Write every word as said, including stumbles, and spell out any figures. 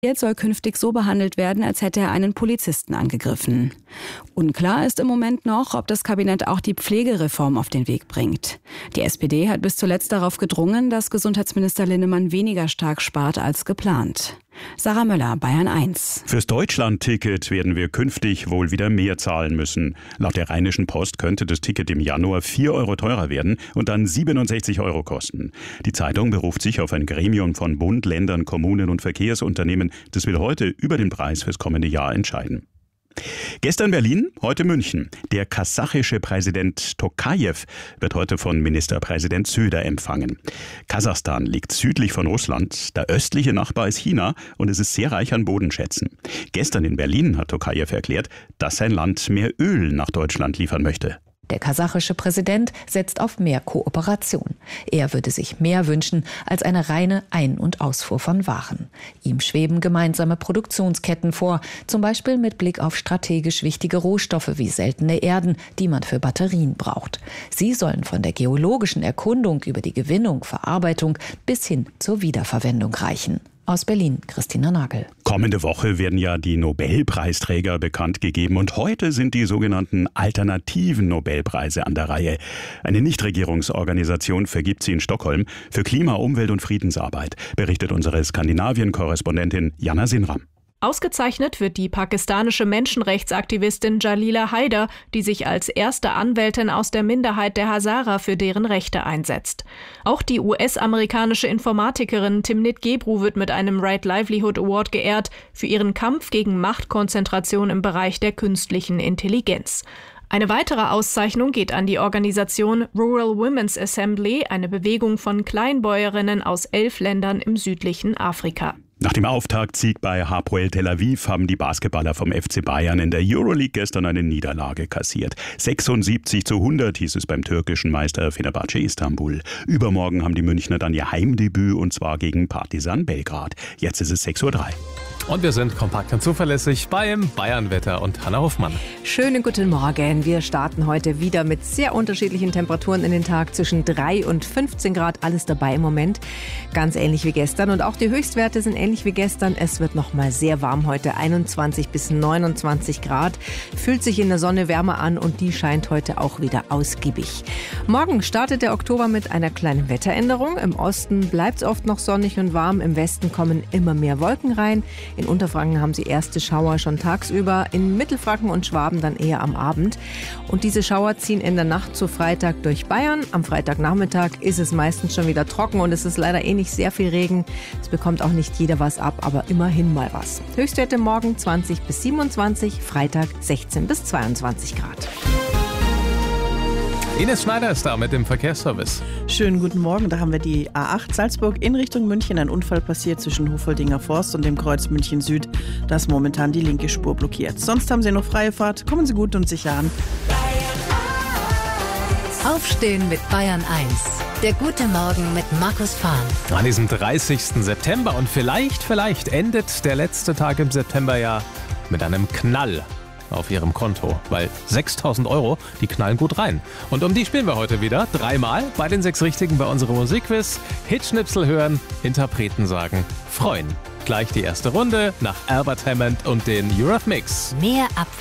Jetzt soll künftig so behandelt werden, als hätte er einen Polizisten angegriffen. Unklar ist im Moment noch, ob das Kabinett auch die Pflegereform auf den Weg bringt. Die S P D hat bis zuletzt darauf gedrungen, dass Gesundheitsminister Linnemann weniger stark spart als geplant. Sarah Möller, Bayern eins. Fürs Deutschland-Ticket werden wir künftig wohl wieder mehr zahlen müssen. Laut der Rheinischen Post könnte das Ticket im Januar vier Euro teurer werden und dann siebenundsechzig Euro kosten. Die Zeitung beruft sich auf ein Gremium von Bund, Ländern, Kommunen und Verkehrsunternehmen. Das will heute über den Preis fürs kommende Jahr entscheiden. Gestern Berlin, heute München. Der kasachische Präsident Tokajew wird heute von Ministerpräsident Söder empfangen. Kasachstan liegt südlich von Russland, der östliche Nachbar ist China und es ist sehr reich an Bodenschätzen. Gestern in Berlin hat Tokajew erklärt, dass sein Land mehr Öl nach Deutschland liefern möchte. Der kasachische Präsident setzt auf mehr Kooperation. Er würde sich mehr wünschen als eine reine Ein- und Ausfuhr von Waren. Ihm schweben gemeinsame Produktionsketten vor, zum Beispiel mit Blick auf strategisch wichtige Rohstoffe wie seltene Erden, die man für Batterien braucht. Sie sollen von der geologischen Erkundung über die Gewinnung, Verarbeitung bis hin zur Wiederverwendung reichen. Aus Berlin, Christina Nagel. Kommende Woche werden ja die Nobelpreisträger bekannt gegeben und heute sind die sogenannten alternativen Nobelpreise an der Reihe. Eine Nichtregierungsorganisation vergibt sie in Stockholm für Klima, Umwelt und Friedensarbeit, berichtet unsere Skandinavien-Korrespondentin Jana Sinram. Ausgezeichnet wird die pakistanische Menschenrechtsaktivistin Jalila Haider, die sich als erste Anwältin aus der Minderheit der Hazara für deren Rechte einsetzt. Auch die U S-amerikanische Informatikerin Timnit Gebru wird mit einem Right Livelihood Award geehrt für ihren Kampf gegen Machtkonzentration im Bereich der künstlichen Intelligenz. Eine weitere Auszeichnung geht an die Organisation Rural Women's Assembly, eine Bewegung von Kleinbäuerinnen aus elf Ländern im südlichen Afrika. Nach dem Auftaktsieg bei Hapoel Tel Aviv haben die Basketballer vom F C Bayern in der Euroleague gestern eine Niederlage kassiert. sechsundsiebzig zu hundert hieß es beim türkischen Meister Fenerbahce Istanbul. Übermorgen haben die Münchner dann ihr Heimdebüt und zwar gegen Partizan Belgrad. Jetzt ist es sechs Uhr drei. Und wir sind kompakt und zuverlässig beim Bayernwetter und Hanna Hoffmann. Schönen guten Morgen. Wir starten heute wieder mit sehr unterschiedlichen Temperaturen in den Tag. Zwischen drei und fünfzehn Grad, alles dabei im Moment. Ganz ähnlich wie gestern. Und auch die Höchstwerte sind ähnlich wie gestern. Es wird noch mal sehr warm heute. einundzwanzig bis neunundzwanzig Grad. Fühlt sich in der Sonne wärmer an und die scheint heute auch wieder ausgiebig. Morgen startet der Oktober mit einer kleinen Wetteränderung. Im Osten bleibt es oft noch sonnig und warm. Im Westen kommen immer mehr Wolken rein. In Unterfranken haben sie erste Schauer schon tagsüber, in Mittelfranken und Schwaben dann eher am Abend. Und diese Schauer ziehen in der Nacht zu Freitag durch Bayern. Am Freitagnachmittag ist es meistens schon wieder trocken und es ist leider eh nicht sehr viel Regen. Es bekommt auch nicht jeder was ab, aber immerhin mal was. Höchstwerte morgen zwanzig bis siebenundzwanzig, Freitag sechzehn bis zweiundzwanzig Grad. Ines Schneider ist da mit dem Verkehrsservice. Schönen guten Morgen, da haben wir die A acht Salzburg in Richtung München. Ein Unfall passiert zwischen Hofoldinger Forst und dem Kreuz München Süd. Da ist momentan die linke Spur blockiert. Sonst haben Sie noch freie Fahrt. Kommen Sie gut und sicher an. Aufstehen mit Bayern eins. Der gute Morgen mit Markus Fahn. An diesem dreißigsten September und vielleicht, vielleicht endet der letzte Tag im September ja mit einem Knall auf Ihrem Konto, weil sechstausend Euro, die knallen gut rein. Und um die spielen wir heute wieder dreimal bei den sechs Richtigen bei unserem Musikquiz. Hitschnipsel hören, Interpreten sagen, freuen. Gleich die erste Runde nach Albert Hammond und den Eurythmics. Mehr Abwechslung.